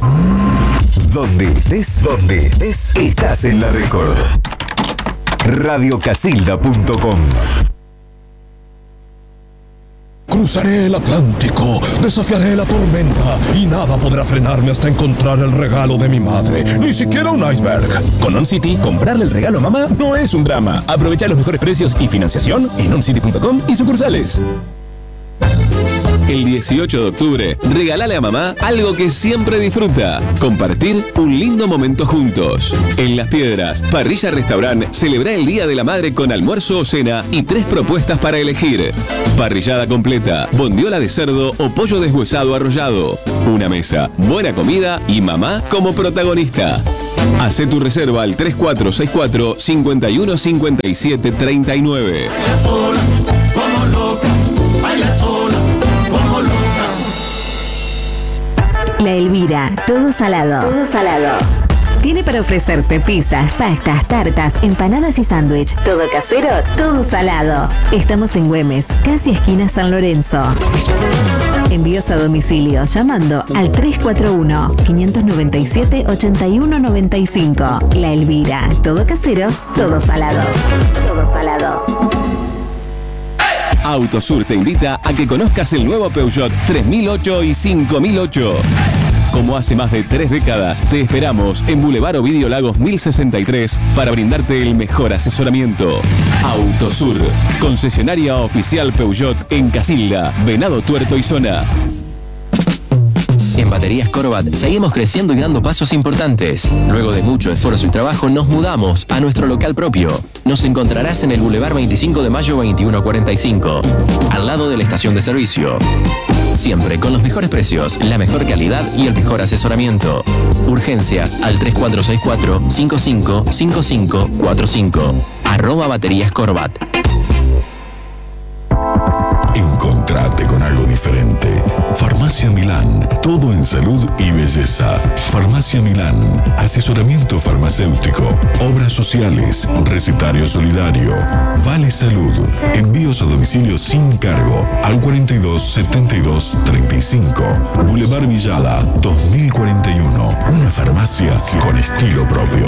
Donde estés, estás en la Record. Radiocasilda.com. Cruzaré el Atlántico, desafiaré la tormenta y nada podrá frenarme hasta encontrar el regalo de mi madre, ni siquiera un iceberg. Con OnCity, comprarle el regalo a mamá no es un drama. Aprovecha los mejores precios y financiación en oncity.com y sucursales. El 18 de octubre, regálale a mamá algo que siempre disfruta: compartir un lindo momento juntos. En Las Piedras, Parrilla Restaurant celebra el Día de la Madre con almuerzo o cena y 3 propuestas para elegir: parrillada completa, bondiola de cerdo o pollo deshuesado arrollado. Una mesa, buena comida y mamá como protagonista. Hacé tu reserva al 3464 5157 39. La Elvira, todo salado. Todo salado. Tiene para ofrecerte pizzas, pastas, tartas, empanadas y sándwich. Todo casero, todo salado. Estamos en Güemes, casi esquina San Lorenzo. Envíos a domicilio llamando al 341-597-8195. La Elvira, todo casero, todo salado. Todo salado. Autosur te invita a que conozcas el nuevo Peugeot 3008 y 5008. Como hace más de 3 décadas, te esperamos en Boulevard Ovidio Lagos 1063 para brindarte el mejor asesoramiento. Autosur, concesionaria oficial Peugeot en Casilda, Venado Tuerto y zona. En Baterías Corbat seguimos creciendo y dando pasos importantes. Luego de mucho esfuerzo y trabajo nos mudamos a nuestro local propio. Nos encontrarás en el Boulevard 25 de Mayo 2145, al lado de la estación de servicio. Siempre con los mejores precios, la mejor calidad y el mejor asesoramiento. Urgencias al 3464-555545. @Baterías Corbat. Encontrate con algo diferente. Farmacia Milán, todo en salud y belleza. Farmacia Milán, asesoramiento farmacéutico, obras sociales, recetario solidario, Vale Salud, envíos a domicilio sin cargo al 42 72 35, Boulevard Villada 2041. Una farmacia con estilo propio.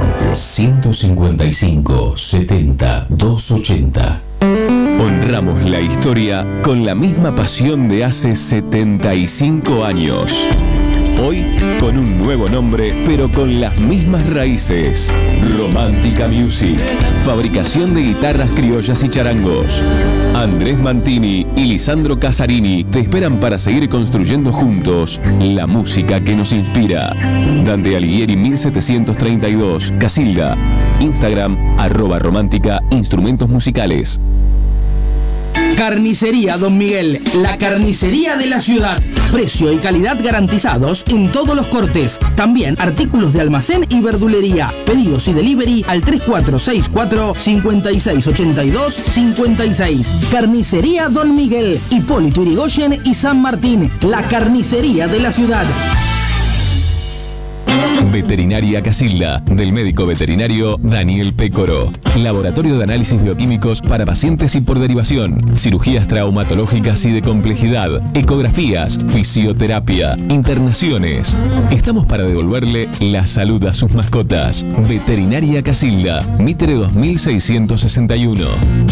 155 70 280. Honramos la historia con la misma pasión de hace 75 años. Hoy con un nuevo nombre, pero con las mismas raíces. Romántica Music. Fabricación de guitarras criollas y charangos. Andrés Mantini y Lisandro Casarini te esperan para seguir construyendo juntos la música que nos inspira. Dante Alighieri 1732, Casilda. Instagram, @romántica instrumentos musicales. Carnicería Don Miguel, la carnicería de la ciudad. Precio y calidad garantizados en todos los cortes. También artículos de almacén y verdulería. Pedidos y delivery al 3464 5682 56. Carnicería Don Miguel, Hipólito Yrigoyen y San Martín, la carnicería de la ciudad. Veterinaria Casilda, del médico veterinario Daniel Pécoro. Laboratorio de análisis bioquímicos para pacientes y por derivación. Cirugías traumatológicas y de complejidad. Ecografías, fisioterapia, internaciones. Estamos para devolverle la salud a sus mascotas. Veterinaria Casilda, Mitre 2661.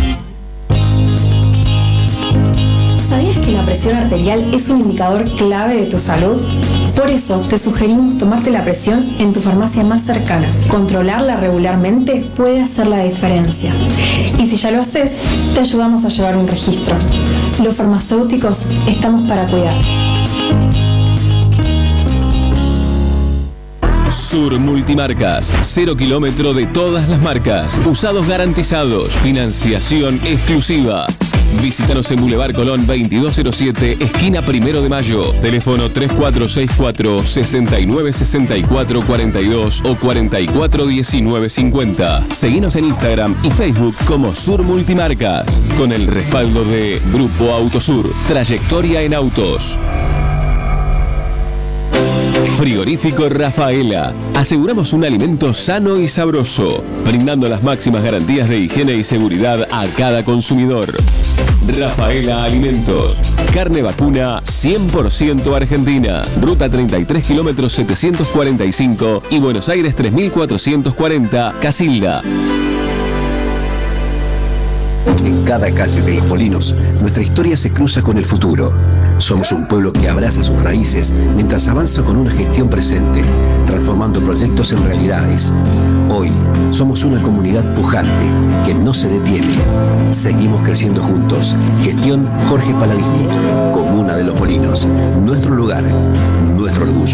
¿Sabías que la presión arterial es un indicador clave de tu salud? Por eso te sugerimos tomarte la presión en tu farmacia más cercana. Controlarla regularmente puede hacer la diferencia. Y si ya lo haces, te ayudamos a llevar un registro. Los farmacéuticos estamos para cuidar. Sur Multimarcas, 0 kilómetro de todas las marcas. Usados garantizados, financiación exclusiva. Visítanos en Boulevard Colón 2207, esquina 1 de Mayo. Teléfono 3464 6964 42 o 441950. Seguinos en Instagram y Facebook como Sur Multimarcas. Con el respaldo de Grupo Autosur, trayectoria en autos. Frigorífico Rafaela. Aseguramos un alimento sano y sabroso, brindando las máximas garantías de higiene y seguridad a cada consumidor. Rafaela Alimentos. Carne vacuna 100% argentina. Ruta 33 kilómetros 745 y Buenos Aires 3440, Casilda. En cada calle de Los Molinos, nuestra historia se cruza con el futuro. Somos un pueblo que abraza sus raíces mientras avanza con una gestión presente, transformando proyectos en realidades. Hoy, somos una comunidad pujante que no se detiene. Seguimos creciendo juntos. Gestión Jorge Paladini. Comuna de Los Molinos. Nuestro lugar, nuestro orgullo.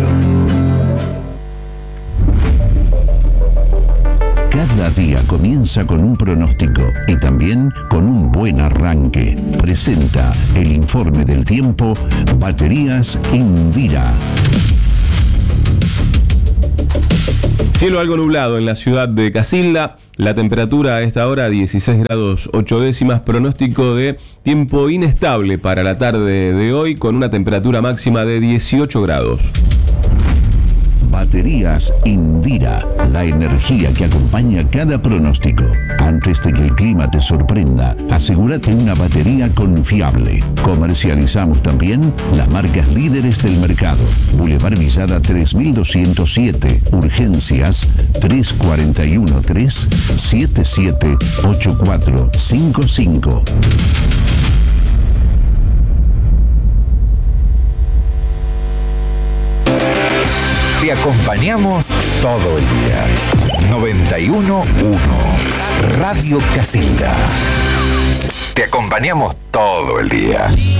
Cada día comienza con un pronóstico y también con un buen arranque. Presenta el informe del tiempo Baterías Invira. Cielo algo nublado en la ciudad de Casilda. La temperatura a esta hora 16 grados 8 décimas. Pronóstico de tiempo inestable para la tarde de hoy con una temperatura máxima de 18 grados. Baterías Indira, la energía que acompaña cada pronóstico. Antes de que el clima te sorprenda, asegúrate una batería confiable. Comercializamos también las marcas líderes del mercado. Boulevard Villada 3207, Urgencias 3413-778455. Te acompañamos todo el día. 91.1 Radio Casilda. Te acompañamos todo el día.